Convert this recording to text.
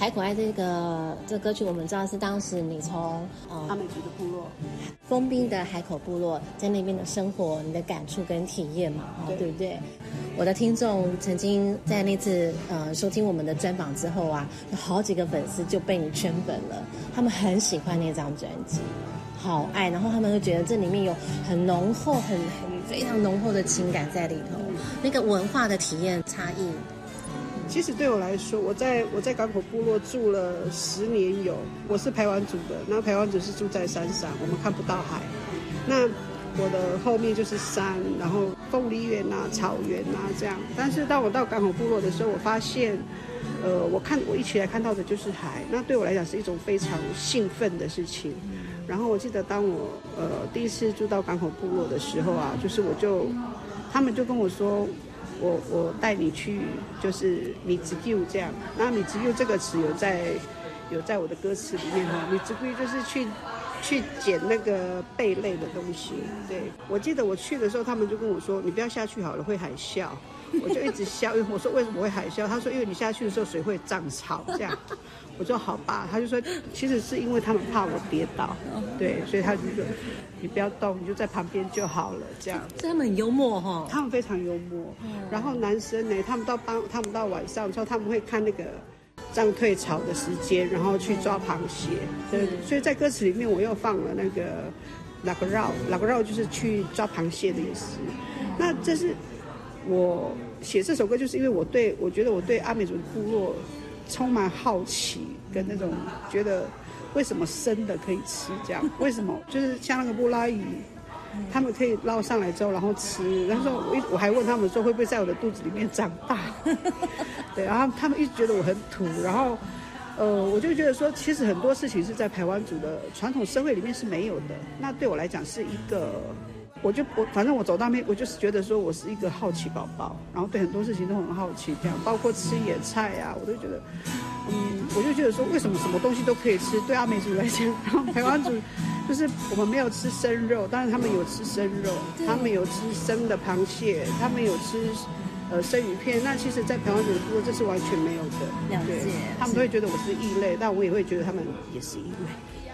海口爱这歌曲，我们知道是当时你从阿美族的部落， 封闭的海口部落，在那边的生活，你的感触跟体验嘛，对不对？我的听众曾经在那次收听我们的专访之后啊，有好几个粉丝就被你圈粉了，他们很喜欢那张专辑，好爱，然后他们会觉得这里面有很浓厚、很非常浓厚的情感在里头，那个文化的体验差异。 其实对我来说，我在港口部落住了10年有，我是排湾族的，那排湾族是住在山上，我们看不到海。那我的后面就是山，然后凤梨园啊、草原啊这样。但是当我到港口部落的时候，我发现，我一起来看到的就是海，那对我来讲是一种非常兴奋的事情。然后我记得当我第一次住到港口部落的时候啊，就是他们就跟我说。我带你去，就是米子柚这样。那米子柚这个词有在我的歌词里面哈。米子柚就是去捡那个贝类的东西。对，我记得我去的时候，他们就跟我说：“你不要下去好了，会海啸。”我就一直笑，因为我说为什么会海啸？他说因为你下去的时候水会涨潮这样。我说好吧，他就说其实是因为他们怕我跌倒，对，所以他就说你不要动，你就在旁边就好了这样。 他们很幽默哈， 他们非常幽默。然后男生呢，他们到晚上的时候，他们会看那个涨退潮的时间，然后去抓螃蟹。对，所以在歌词里面我又放了那个拉个绕就是去抓螃蟹的意思。那这是我写这首歌，就是因为我觉得我对阿美族部落充满好奇跟那种觉得为什么生的可以吃这样，为什么就是像那个布拉鱼他们可以捞上来之后然后吃，然后我还问他们说会不会在我的肚子里面长大对，然后他们一直觉得我很土，然后我就觉得说其实很多事情是在排湾族的传统社会里面是没有的，那对我来讲是一个反正我走到那边，我就是觉得说我是一个好奇宝宝，然后对很多事情都很好奇，这样包括吃野菜啊，我都觉得，我就觉得说为什么什么东西都可以吃？对阿美族来讲，然后排湾族就是我们没有吃生肉，当然他们有吃生肉，他们有吃生的螃蟹，他们有吃生鱼片。那其实，在排湾族的部落这是完全没有的， 了解， 他们都会觉得我是异类，但我也会觉得他们也是异类。